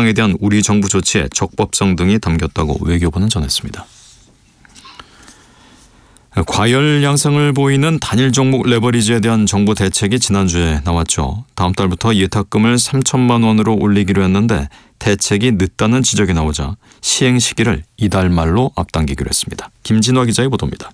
해당에 대한 우리 정부 조치의 적법성 등이 담겼다고 외교부는 전했습니다. 과열 양상을 보이는 단일 종목 레버리지에 대한 정부 대책이 지난주에 나왔죠. 다음 달부터 예탁금을 3천만 원으로 올리기로 했는데 대책이 늦다는 지적이 나오자 시행 시기를 이달 말로 앞당기기로 했습니다. 김진화 기자의 보도입니다.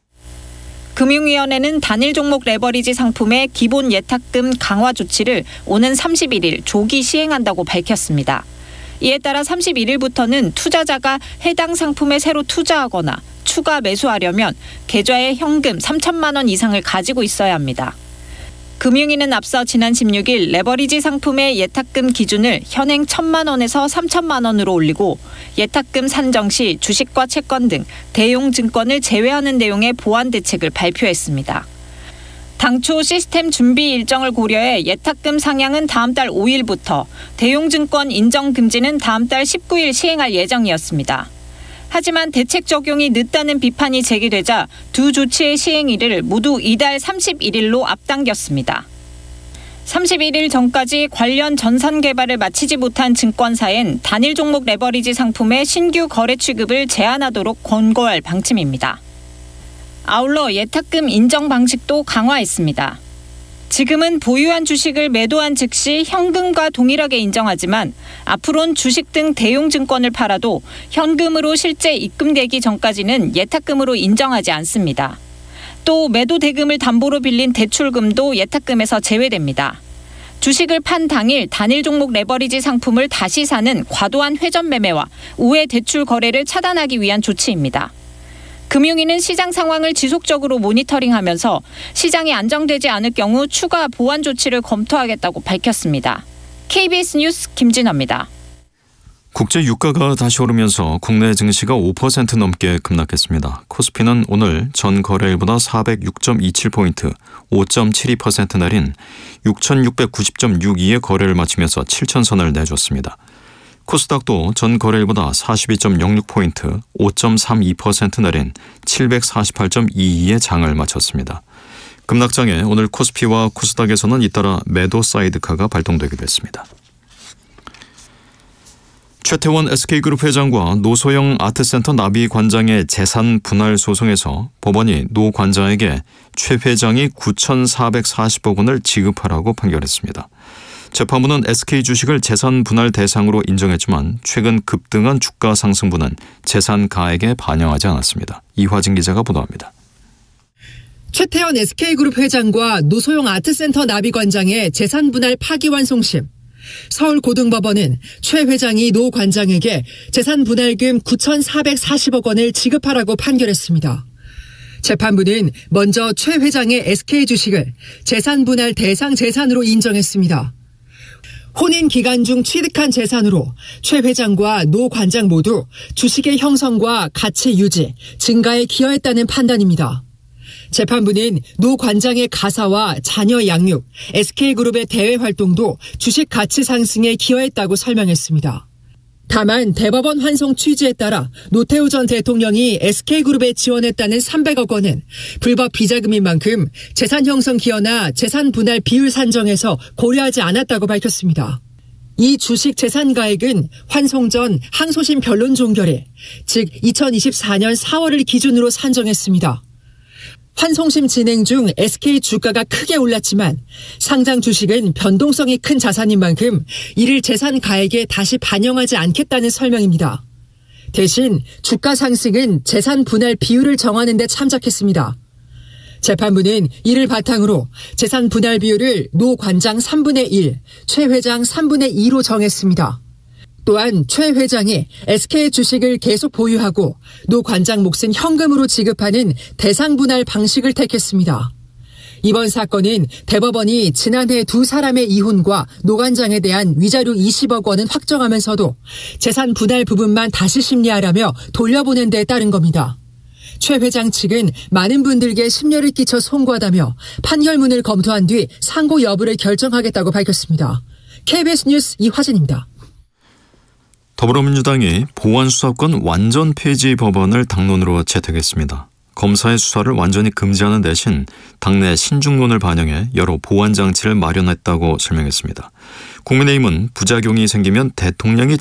금융위원회는 단일 종목 레버리지 상품의 기본 예탁금 강화 조치를 오는 31일 조기 시행한다고 밝혔습니다. 이에 따라 31일부터는 투자자가 해당 상품에 새로 투자하거나 추가 매수하려면 계좌에 현금 3천만 원 이상을 가지고 있어야 합니다. 금융위는 앞서 지난 16일 레버리지 상품의 예탁금 기준을 현행 1,000만 원에서 3천만 원으로 올리고 예탁금 산정 시 주식과 채권 등 대용 증권을 제외하는 내용의 보완 대책을 발표했습니다. 당초 시스템 준비 일정을 고려해 예탁금 상향은 다음 달 5일부터, 대용 증권 인정 금지는 다음 달 19일 시행할 예정이었습니다. 하지만 대책 적용이 늦다는 비판이 제기되자 두 조치의 시행일을 모두 이달 31일로 앞당겼습니다. 31일 전까지 관련 전산 개발을 마치지 못한 증권사엔 단일 종목 레버리지 상품의 신규 거래 취급을 제한하도록 권고할 방침입니다. 아울러 예탁금 인정 방식도 강화했습니다. 지금은 보유한 주식을 매도한 즉시 현금과 동일하게 인정하지만 앞으론 주식 등 대용 증권을 팔아도 현금으로 실제 입금되기 전까지는 예탁금으로 인정하지 않습니다. 또 매도 대금을 담보로 빌린 대출금도 예탁금에서 제외됩니다. 주식을 판 당일 단일 종목 레버리지 상품을 다시 사는 과도한 회전 매매와 우회 대출 거래를 차단하기 위한 조치입니다. 금융위는 시장 상황을 지속적으로 모니터링하면서 시장이 안정되지 않을 경우 추가 보완 조치를 검토하겠다고 밝혔습니다. KBS 뉴스 김진아입니다. 국제 유가가 다시 오르면서 국내 증시가 5% 넘게 급락했습니다. 코스피는 오늘 전 거래일보다 406.27포인트, 5.72% 내린 6,690.62의 거래를 마치면서 7천선을 내줬습니다. 코스닥도 전 거래일보다 42.06포인트, 5.32% 내린 748.22의 장을 마쳤습니다. 급락장에 오늘 코스피와 코스닥에서는 잇따라 매도 사이드카가 발동되기도 했습니다. 최태원 SK그룹 회장과 노소영 아트센터 나비 관장의 재산 분할 소송에서 법원이 노 관장에게 최 회장이 9,440억 원을 지급하라고 판결했습니다. 재판부는 SK 주식을 재산 분할 대상으로 인정했지만 최근 급등한 주가 상승분은 재산 가액에 반영하지 않았습니다. 이화진 기자가 보도합니다. 최태원 SK그룹 회장과 노소영 아트센터 나비관장의 재산 분할 파기환송심. 서울고등법원은 최 회장이 노 관장에게 재산 분할금 9,440억 원을 지급하라고 판결했습니다. 재판부는 먼저 최 회장의 SK 주식을 재산 분할 대상 재산으로 인정했습니다. 혼인 기간 중 취득한 재산으로 최 회장과 노 관장 모두 주식의 형성과 가치 유지, 증가에 기여했다는 판단입니다. 재판부는 노 관장의 가사와 자녀 양육, SK그룹의 대외 활동도 주식 가치 상승에 기여했다고 설명했습니다. 다만 대법원 환송 취지에 따라 노태우 전 대통령이 SK그룹에 지원했다는 300억 원은 불법 비자금인 만큼 재산 형성 기여나 재산 분할 비율 산정에서 고려하지 않았다고 밝혔습니다. 이 주식 재산 가액은 환송 전 항소심 변론 종결일, 즉 2024년 4월을 기준으로 산정했습니다. 환송심 진행 중 SK 주가가 크게 올랐지만 상장 주식은 변동성이 큰 자산인 만큼 이를 재산 가액에 다시 반영하지 않겠다는 설명입니다. 대신 주가 상승은 재산 분할 비율을 정하는 데 참작했습니다. 재판부는 이를 바탕으로 재산 분할 비율을 노 관장 3분의 1, 최 회장 3분의 2로 정했습니다. 또한 최 회장이 SK 주식을 계속 보유하고 노 관장 몫은 현금으로 지급하는 대상 분할 방식을 택했습니다. 이번 사건은 대법원이 지난해 두 사람의 이혼과 노 관장에 대한 위자료 20억 원은 확정하면서도 재산 분할 부분만 다시 심리하라며 돌려보낸 데 따른 겁니다. 최 회장 측은 많은 분들께 심려를 끼쳐 송구하다며 판결문을 검토한 뒤 상고 여부를 결정하겠다고 밝혔습니다. KBS 뉴스 이화진입니다. 더불어민주당이 보안수사권 완전 폐지 법안을 당론으로 채택했습니다. 검사의 수사를 완전히 금지하는 대신 당내 신중론을 반영해 여러 보완장치를 마련했다고 설명했습니다. 국민의힘은 부작용이 생기면 대통령이